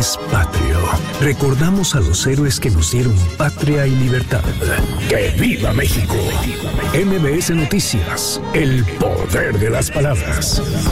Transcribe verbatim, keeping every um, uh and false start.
es patrio. Recordamos a los héroes que nos dieron patria y libertad. ¡Que viva México! M B S Noticias, el poder de las palabras.